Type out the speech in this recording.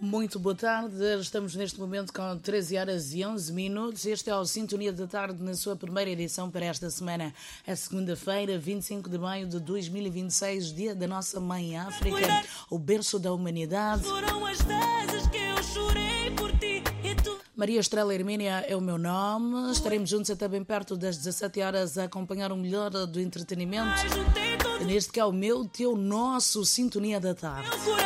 Muito boa tarde, estamos neste momento com 13 horas e 11 minutos. Este é o Sintonia da Tarde na sua primeira edição para esta semana. É segunda-feira, 25 de maio de 2026, dia da nossa mãe África, o berço da humanidade. Foram as vezes que eu chorei por ti e tu... Maria Estrela Hermínia é o meu nome. Estaremos juntos até bem perto das 17 horas a acompanhar o melhor do entretenimento. Neste que é o meu, teu, nosso Sintonia da Tarde.